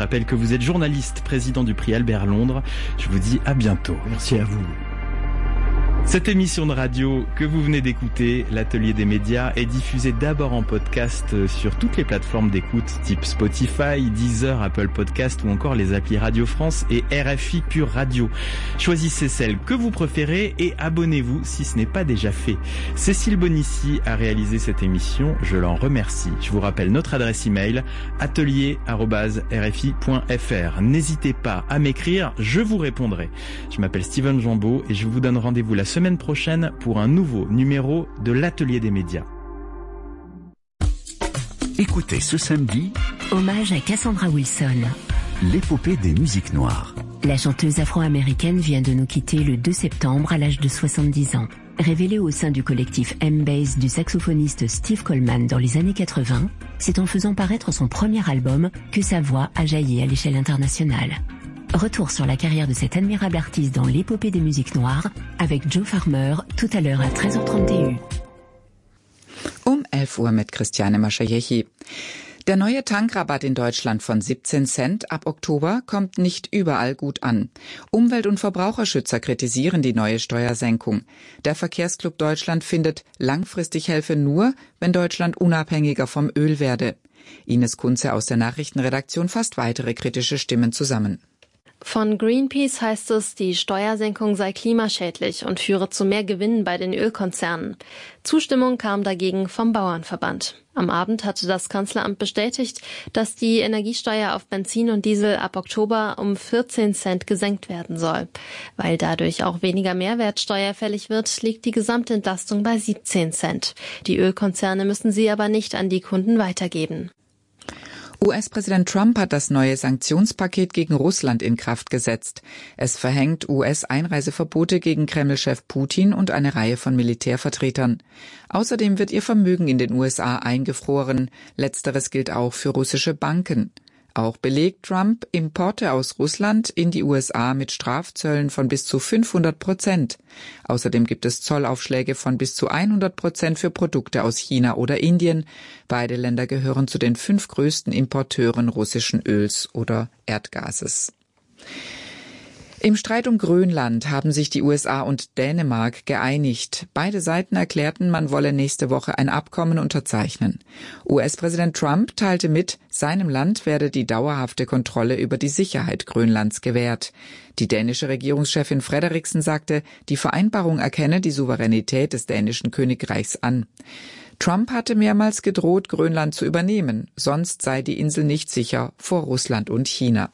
rappelle que vous êtes journaliste, président du prix Albert Londres. Je vous dis à bientôt. Merci à vous. Cette émission de radio que vous venez d'écouter, l'Atelier des médias, est diffusée d'abord en podcast sur toutes les plateformes d'écoute type Spotify, Deezer, Apple Podcast ou encore les applis Radio France et RFI Pure Radio. Choisissez celle que vous préférez et abonnez-vous si ce n'est pas déjà fait. Cécile Bonissi a réalisé cette émission, je l'en remercie. Je vous rappelle notre adresse email atelier@rfi.fr. N'hésitez pas à m'écrire, je vous répondrai. Je m'appelle Steven Jambeau et je vous donne rendez-vous la semaine prochaine pour un nouveau numéro de l'Atelier des médias. Écoutez ce samedi, hommage à Cassandra Wilson, l'épopée des musiques noires. La chanteuse afro-américaine vient de nous quitter le 2 septembre à l'âge de 70 ans. Révélée au sein du collectif M-Bass du saxophoniste Steve Coleman dans les années 80, c'est en faisant paraître son premier album que sa voix a jailli à l'échelle internationale. Retour sur la carrière de cette admirable artiste dans l'épopée des musiques noires avec Joe Farmer tout à l'heure à 13h30 TU. 11 Uhr mit Christiane Maschajechi. Der neue Tankrabatt in Deutschland von 17 Cent ab Oktober kommt nicht überall gut an. Umwelt- und Verbraucherschützer kritisieren die neue Steuersenkung. Der Verkehrsclub Deutschland findet, langfristig helfe nur, wenn Deutschland unabhängiger vom Öl werde. Ines Kunze aus der Nachrichtenredaktion fasst weitere kritische Stimmen zusammen. Von Greenpeace heißt es, die Steuersenkung sei klimaschädlich und führe zu mehr Gewinnen bei den Ölkonzernen. Zustimmung kam dagegen vom Bauernverband. Am Abend hatte das Kanzleramt bestätigt, dass die Energiesteuer auf Benzin und Diesel ab Oktober um 14 Cent gesenkt werden soll. Weil dadurch auch weniger Mehrwertsteuer fällig wird, liegt die Gesamtentlastung bei 17 Cent. Die Ölkonzerne müssen sie aber nicht an die Kunden weitergeben. US-Präsident Trump hat das neue Sanktionspaket gegen Russland in Kraft gesetzt. Es verhängt US-Einreiseverbote gegen Kreml-Chef Putin und eine Reihe von Militärvertretern. Außerdem wird ihr Vermögen in den USA eingefroren. Letzteres gilt auch für russische Banken. Auch belegt Trump Importe aus Russland in die USA mit Strafzöllen von bis zu 500%. Außerdem gibt es Zollaufschläge von bis zu 100% für Produkte aus China oder Indien. Beide Länder gehören zu den 5 größten Importeuren russischen Öls oder Erdgases. Im Streit um Grönland haben sich die USA und Dänemark geeinigt. Beide Seiten erklärten, man wolle nächste Woche ein Abkommen unterzeichnen. US-Präsident Trump teilte mit, seinem Land werde die dauerhafte Kontrolle über die Sicherheit Grönlands gewährt. Die dänische Regierungschefin Frederiksen sagte, die Vereinbarung erkenne die Souveränität des dänischen Königreichs an. Trump hatte mehrmals gedroht, Grönland zu übernehmen, sonst sei die Insel nicht sicher vor Russland und China.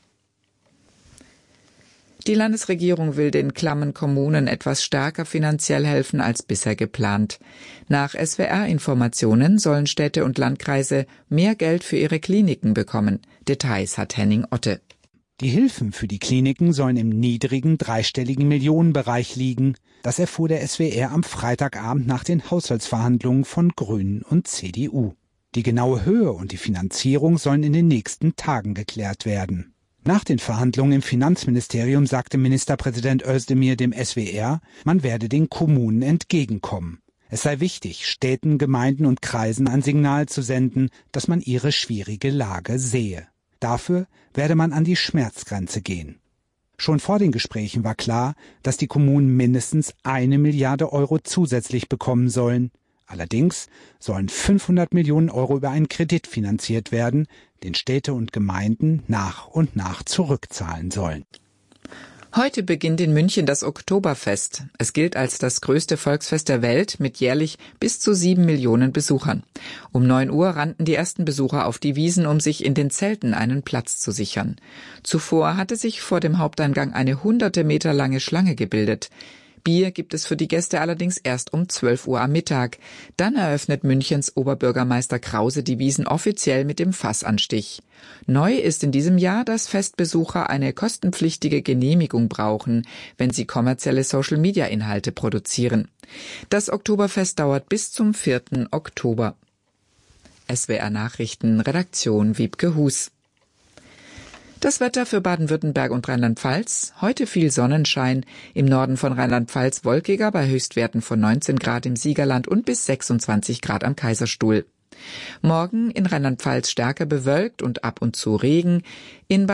Die Landesregierung will den klammen Kommunen etwas stärker finanziell helfen als bisher geplant. Nach SWR-Informationen sollen Städte und Landkreise mehr Geld für ihre Kliniken bekommen. Details hat Henning Otte. Die Hilfen für die Kliniken sollen im niedrigen, dreistelligen Millionenbereich liegen. Das erfuhr der SWR am Freitagabend nach den Haushaltsverhandlungen von Grünen und CDU. Die genaue Höhe und die Finanzierung sollen in den nächsten Tagen geklärt werden. Nach den Verhandlungen im Finanzministerium sagte Ministerpräsident Özdemir dem SWR, man werde den Kommunen entgegenkommen. Es sei wichtig, Städten, Gemeinden und Kreisen ein Signal zu senden, dass man ihre schwierige Lage sehe. Dafür werde man an die Schmerzgrenze gehen. Schon vor den Gesprächen war klar, dass die Kommunen mindestens 1 Milliarde Euro zusätzlich bekommen sollen. Allerdings sollen 500 Millionen Euro über einen Kredit finanziert werden, den Städte und Gemeinden nach und nach zurückzahlen sollen. Heute beginnt in München das Oktoberfest. Es gilt als das größte Volksfest der Welt mit jährlich bis zu 7 Millionen Besuchern. Um 9 Uhr rannten die ersten Besucher auf die Wiesen, um sich in den Zelten einen Platz zu sichern. Zuvor hatte sich vor dem Haupteingang eine hunderte Meter lange Schlange gebildet. Bier gibt es für die Gäste allerdings erst um 12 Uhr am Mittag. Dann eröffnet Münchens Oberbürgermeister Krause die Wiesn offiziell mit dem Fassanstich. Neu ist in diesem Jahr, dass Festbesucher eine kostenpflichtige Genehmigung brauchen, wenn sie kommerzielle Social-Media-Inhalte produzieren. Das Oktoberfest dauert bis zum 4. Oktober. SWR Nachrichten, Redaktion Wiebke Hus. Das Wetter für Baden-Württemberg und Rheinland-Pfalz. Heute viel Sonnenschein. Im Norden von Rheinland-Pfalz wolkiger bei Höchstwerten von 19 Grad im Siegerland und bis 26 Grad am Kaiserstuhl. Morgen in Rheinland-Pfalz stärker bewölkt und ab und zu Regen. In